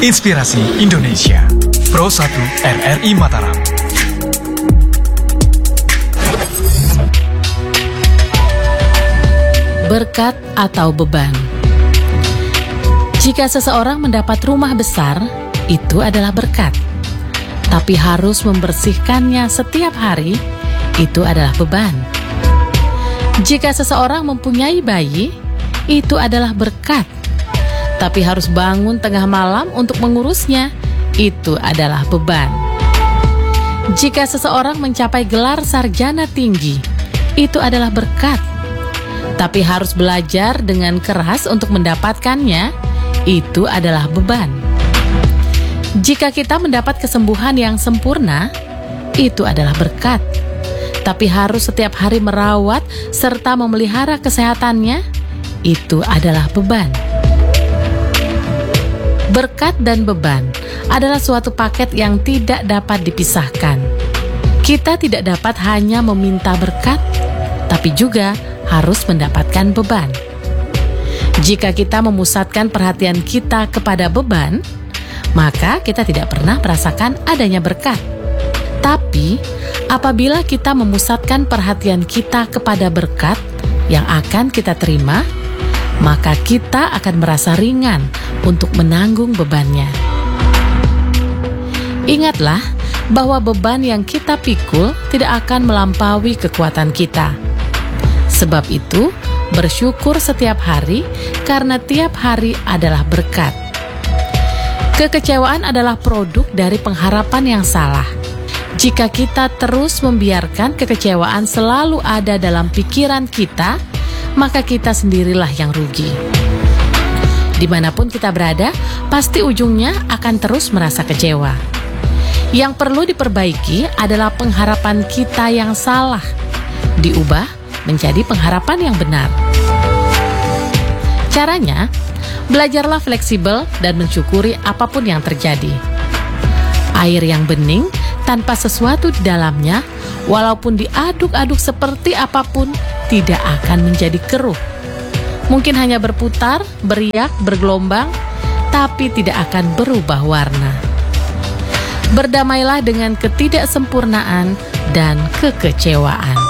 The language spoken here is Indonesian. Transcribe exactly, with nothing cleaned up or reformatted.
Inspirasi Indonesia Pro satu R R I Mataram. Berkat atau beban. Jika seseorang mendapat rumah besar, itu adalah berkat. Tapi harus membersihkannya setiap hari, itu adalah beban. Jika seseorang mempunyai bayi, itu adalah berkat. Tapi harus bangun tengah malam untuk mengurusnya, itu adalah beban. Jika seseorang mencapai gelar sarjana tinggi, itu adalah berkat. Tapi harus belajar dengan keras untuk mendapatkannya, itu adalah beban. Jika kita mendapat kesembuhan yang sempurna, itu adalah berkat. Tapi harus setiap hari merawat serta memelihara kesehatannya, itu adalah beban. Berkat dan beban adalah suatu paket yang tidak dapat dipisahkan. Kita tidak dapat hanya meminta berkat, tapi juga harus mendapatkan beban. Jika kita memusatkan perhatian kita kepada beban, maka kita tidak pernah merasakan adanya berkat. Tapi, apabila kita memusatkan perhatian kita kepada berkat yang akan kita terima, maka kita akan merasa ringan untuk menanggung bebannya. Ingatlah bahwa beban yang kita pikul tidak akan melampaui kekuatan kita. Sebab itu, bersyukur setiap hari karena tiap hari adalah berkat. Kekecewaan adalah produk dari pengharapan yang salah. Jika kita terus membiarkan kekecewaan selalu ada dalam pikiran kita, maka kita sendirilah yang rugi. Dimanapun kita berada, pasti ujungnya akan terus merasa kecewa. Yang perlu diperbaiki adalah pengharapan kita yang salah, diubah menjadi pengharapan yang benar. Caranya, belajarlah fleksibel dan mensyukuri apapun yang terjadi. Air yang bening tanpa sesuatu di dalamnya, walaupun diaduk-aduk seperti apapun, tidak akan menjadi keruh. Mungkin hanya berputar, beriak, bergelombang, tapi tidak akan berubah warna. Berdamailah dengan ketidaksempurnaan dan kekecewaan.